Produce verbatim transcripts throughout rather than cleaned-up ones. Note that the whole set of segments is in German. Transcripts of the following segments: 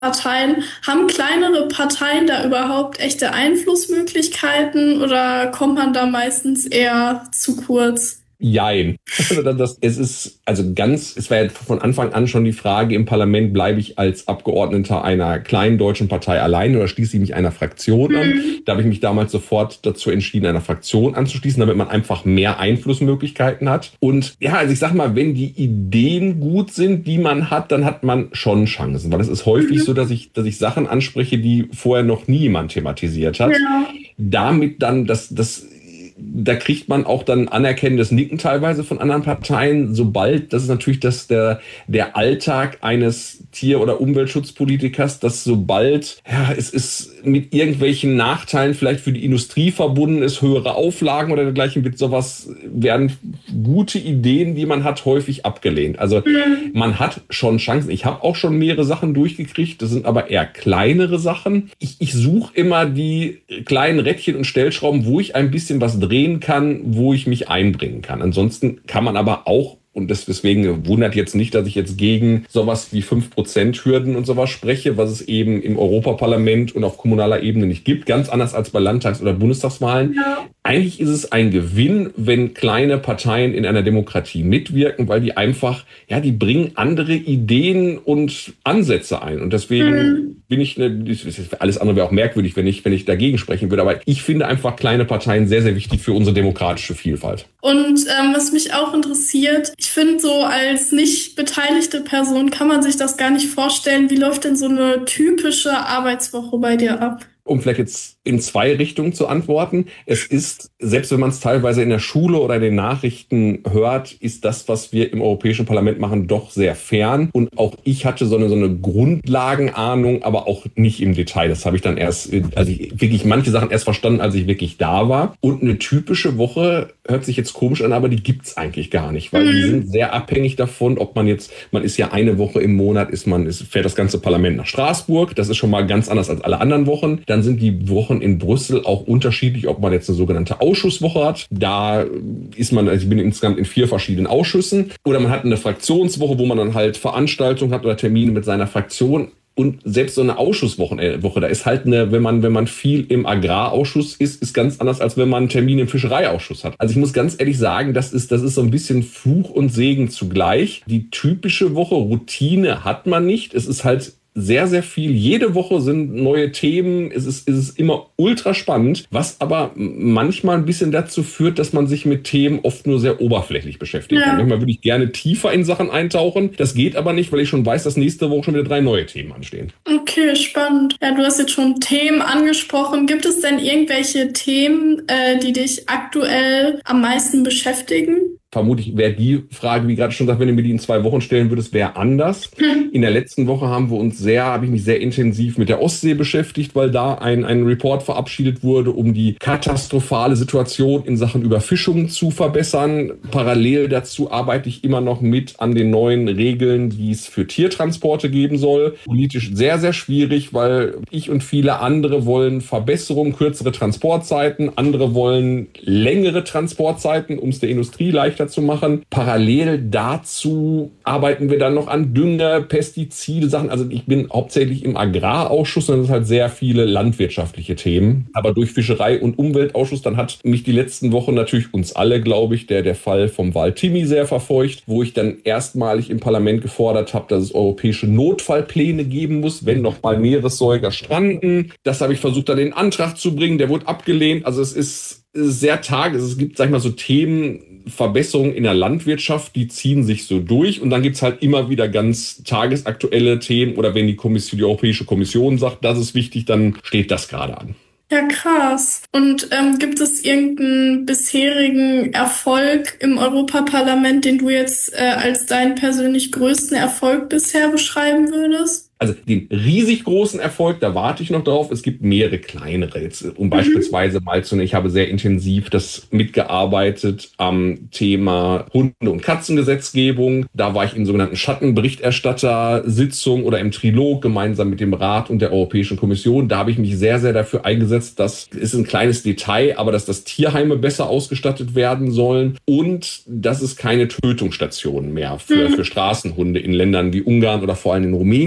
Parteien. Haben kleinere Parteien da überhaupt echte Einflussmöglichkeiten oder kommt man da meistens eher zu kurz? Jein. Also das, das, es ist also ganz, es war ja von Anfang an schon die Frage im Parlament, bleibe ich als Abgeordneter einer kleinen deutschen Partei allein oder schließe ich mich einer Fraktion an? Mhm. Da habe ich mich damals sofort dazu entschieden, einer Fraktion anzuschließen, damit man einfach mehr Einflussmöglichkeiten hat. Und ja, also ich sag mal, wenn die Ideen gut sind, die man hat, dann hat man schon Chancen. Weil es ist häufig Mhm. so, dass ich, dass ich Sachen anspreche, die vorher noch nie jemand thematisiert hat. Ja. Damit dann das, das da kriegt man auch dann anerkennendes Nicken teilweise von anderen Parteien, sobald, das ist natürlich das der, der Alltag eines Tier- oder Umweltschutzpolitikers, dass sobald ja, es ist mit irgendwelchen Nachteilen vielleicht für die Industrie verbunden ist, höhere Auflagen oder dergleichen, wird sowas, werden gute Ideen, die man hat, häufig abgelehnt. Also Mhm. man hat schon Chancen. Ich habe auch schon mehrere Sachen durchgekriegt, das sind aber eher kleinere Sachen. Ich, ich suche immer die kleinen Rädchen und Stellschrauben, wo ich ein bisschen was drehen kann, wo ich mich einbringen kann. Ansonsten kann man aber auch, und das deswegen wundert jetzt nicht, dass ich jetzt gegen sowas wie fünf Prozent Hürden und sowas spreche, was es eben im Europaparlament und auf kommunaler Ebene nicht gibt, ganz anders als bei Landtags- oder Bundestagswahlen. Ja. Eigentlich ist es ein Gewinn, wenn kleine Parteien in einer Demokratie mitwirken, weil die einfach, ja, die bringen andere Ideen und Ansätze ein. Und deswegen Mhm. bin ich, eine, alles andere wäre auch merkwürdig, wenn ich, wenn ich dagegen sprechen würde. Aber ich finde einfach kleine Parteien sehr, sehr wichtig für unsere demokratische Vielfalt. Und ähm, was mich auch interessiert, ich finde so als nicht beteiligte Person kann man sich das gar nicht vorstellen. Wie läuft denn so eine typische Arbeitswoche bei dir ab? Um vielleicht jetzt in zwei Richtungen zu antworten. Es ist, selbst wenn man es teilweise in der Schule oder in den Nachrichten hört, ist das, was wir im Europäischen Parlament machen, doch sehr fern. Und auch ich hatte so eine, so eine Grundlagenahnung, aber auch nicht im Detail. Das habe ich dann erst, also ich wirklich manche Sachen erst verstanden, als ich wirklich da war. Und eine typische Woche hört sich jetzt komisch an, aber die gibt's eigentlich gar nicht, weil Mhm. die sind sehr abhängig davon, ob man jetzt, man ist ja eine Woche im Monat, ist man, ist, fährt das ganze Parlament nach Straßburg. Das ist schon mal ganz anders als alle anderen Wochen. Dann sind die Wochen in Brüssel auch unterschiedlich, ob man jetzt eine sogenannte Ausschusswoche hat. Da ist man, also ich bin insgesamt in vier verschiedenen Ausschüssen. Oder man hat eine Fraktionswoche, wo man dann halt Veranstaltungen hat oder Termine mit seiner Fraktion. Und selbst so eine Ausschusswoche, Woche, da ist halt eine, wenn man, wenn man viel im Agrarausschuss ist, ist ganz anders, als wenn man einen Termin im Fischereiausschuss hat. Also ich muss ganz ehrlich sagen, das ist, das ist so ein bisschen Fluch und Segen zugleich. Die typische Woche, Routine hat man nicht. Es ist halt sehr, sehr viel. Jede Woche sind neue Themen. Es ist, es ist immer ultra spannend, was aber manchmal ein bisschen dazu führt, dass man sich mit Themen oft nur sehr oberflächlich beschäftigen Ja. kann. Manchmal würde ich gerne tiefer in Sachen eintauchen. Das geht aber nicht, weil ich schon weiß, dass nächste Woche schon wieder drei neue Themen anstehen. Okay, spannend. Ja, du hast jetzt schon Themen angesprochen. Gibt es denn irgendwelche Themen, äh, die dich aktuell am meisten beschäftigen? Vermutlich wäre die Frage, wie gerade schon gesagt, wenn du mir die in zwei Wochen stellen würdest, wäre anders. In der letzten Woche haben wir uns sehr, habe ich mich sehr intensiv mit der Ostsee beschäftigt, weil da ein, ein Report verabschiedet wurde, um die katastrophale Situation in Sachen Überfischung zu verbessern. Parallel dazu arbeite ich immer noch mit an den neuen Regeln, die es für Tiertransporte geben soll. Politisch sehr, sehr schwierig, weil ich und viele andere wollen Verbesserungen, kürzere Transportzeiten. Andere wollen längere Transportzeiten, um es der Industrie leichter zu machen. Parallel dazu arbeiten wir dann noch an Dünger, Pestizide, Sachen. Also ich bin hauptsächlich im Agrarausschuss und das sind halt sehr viele landwirtschaftliche Themen. Aber durch Fischerei- und Umweltausschuss, dann hat mich die letzten Wochen natürlich uns alle, glaube ich, der, der Fall vom Wal Timmi sehr verfolgt, wo ich dann erstmalig im Parlament gefordert habe, dass es europäische Notfallpläne geben muss, wenn noch mal Meeressäuger stranden. Das habe ich versucht, dann in den Antrag zu bringen. Der wurde abgelehnt. Also es ist sehr tag, es gibt, sag ich mal, so Themen, Verbesserungen in der Landwirtschaft, die ziehen sich so durch und dann gibt's halt immer wieder ganz tagesaktuelle Themen oder wenn die Kommission, die Europäische Kommission sagt, das ist wichtig, dann steht das gerade an. Ja, krass. Und ähm, gibt es irgendeinen bisherigen Erfolg im Europaparlament, den du jetzt äh, als deinen persönlich größten Erfolg bisher beschreiben würdest? Also den riesig großen Erfolg, da warte ich noch drauf. Es gibt mehrere kleinere. Jetzt, um beispielsweise mal zu nennen, ich habe sehr intensiv das mitgearbeitet am Thema Hunde- und Katzengesetzgebung. Da war ich in sogenannten Schattenberichterstatter-Sitzungen oder im Trilog gemeinsam mit dem Rat und der Europäischen Kommission. Da habe ich mich sehr, sehr dafür eingesetzt, dass, ist ein kleines Detail, aber dass das Tierheime besser ausgestattet werden sollen und dass es keine Tötungsstationen mehr für, für Straßenhunde in Ländern wie Ungarn oder vor allem in Rumänien geben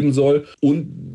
geben soll. Und